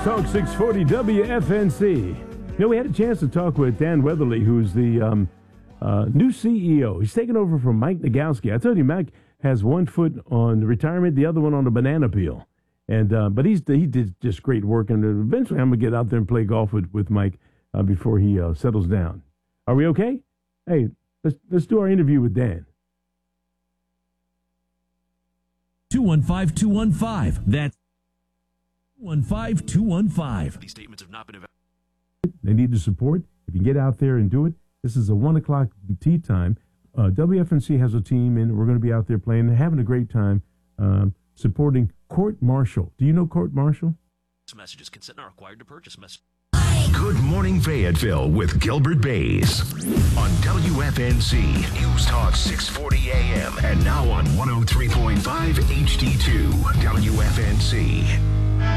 Talk 640 WFNC. You know, we had a chance to talk with Dan Weatherly, who's the new CEO. He's taken over from Mike Nagowski. I told you, Mike has one foot on retirement, the other one on the banana peel. And but he did just great work, and eventually I'm going to get out there and play golf with Mike before he settles down. Are we okay? Hey, let's do our interview with Dan. 215-215. That's 215-215. These statements have not been evaluated. They need the support. If you get out there and do it, this is a 1 o'clock tee time. WFNC has a team, and we're going to be out there playing and having a great time supporting Court Marshall. Do you know Court Marshall? Messages consent are required to purchase messages. Good Morning Fayetteville with Gilbert Bays on WFNC News Talk 640 AM and now on 103.5 HD2 WFNC.